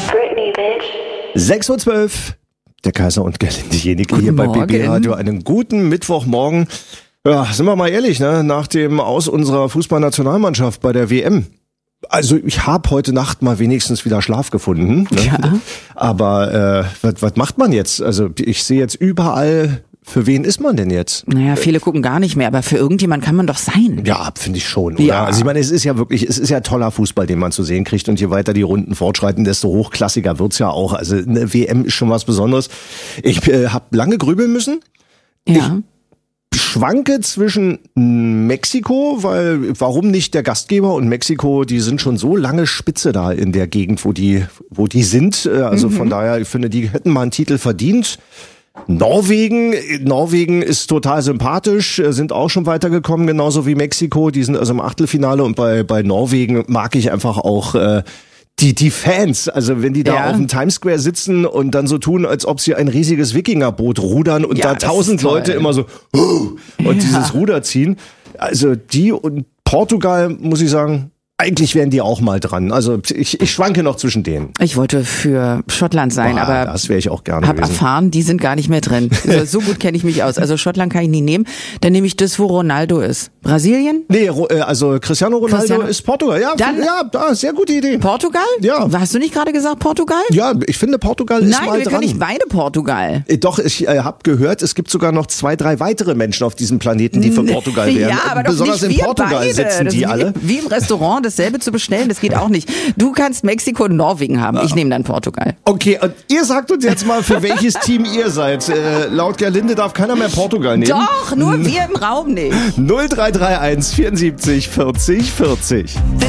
Britney, bitch. 6:12 Uhr. Der Kaiser und Gerlinde Jenieke hier bei BB Radio. Einen guten Mittwochmorgen. Ja, sind wir mal ehrlich, ne? Nach dem Aus unserer Fußballnationalmannschaft bei der WM. Also ich habe heute Nacht mal wenigstens wieder Schlaf gefunden. Ne? Ja. Aber was macht man jetzt? Also ich sehe jetzt überall, für wen ist man denn jetzt? Naja, viele gucken gar nicht mehr, aber für irgendjemand kann man doch sein. Ja, finde ich schon, oder? Ja. Also ich meine, es ist ja toller Fußball, den man zu sehen kriegt, und je weiter die Runden fortschreiten, desto hochklassiger wird's ja auch. Also eine WM ist schon was Besonderes. Ich habe lange grübeln müssen. Ja. Schwanke zwischen Mexiko, weil warum nicht der Gastgeber, und Mexiko, die sind schon so lange Spitze da in der Gegend, wo die sind. Also von daher, ich finde, die hätten mal einen Titel verdient. Norwegen ist total sympathisch, sind auch schon weitergekommen, genauso wie Mexiko. Die sind also im Achtelfinale, und bei Norwegen mag ich einfach auch die Fans, also wenn die da auf dem Times Square sitzen und dann so tun, als ob sie ein riesiges Wikingerboot rudern und da 1000 Leute immer so und dieses Ruder ziehen. Also die und Portugal, muss ich sagen, eigentlich wären die auch mal dran. Also ich schwanke noch zwischen denen. Ich wollte für Schottland sein, aber das wäre ich auch gerne hab gewesen. erfahren, die sind gar nicht mehr drin. So gut kenne ich mich aus. Also Schottland kann ich nie nehmen. Dann nehme ich das, wo Ronaldo ist. Brasilien? Nee, also Cristiano Ronaldo ist Portugal. Ja, Dann, sehr gute Idee. Portugal? Ja. Hast du nicht gerade gesagt Portugal? Ja, ich finde, Portugal ist Nein, mal wir dran. können nicht beide Portugal. Doch, ich habe gehört, es gibt sogar noch 2, 3 weitere Menschen auf diesem Planeten, die für Portugal wären. Ja, aber doch besonders nicht in wir Portugal beide. sitzen Das die ist alle. Wie im Restaurant dasselbe zu bestellen, das geht auch nicht. Du kannst Mexiko und Norwegen haben. Ich nehme dann Portugal. Okay, und ihr sagt uns jetzt mal, für welches Team ihr seid. Laut Gerlinde darf keiner mehr Portugal nehmen. Doch, nur wir im Raum nicht. 0331 74 40 40.